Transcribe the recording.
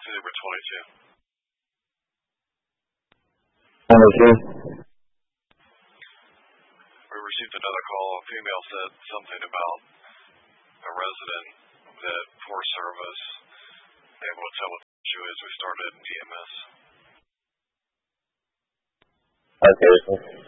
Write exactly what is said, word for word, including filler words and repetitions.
Zebra twenty-two. twenty-two. We received another call. A female said something about a resident that poor service. Able to tell what the issue is. We started E M S. Okay.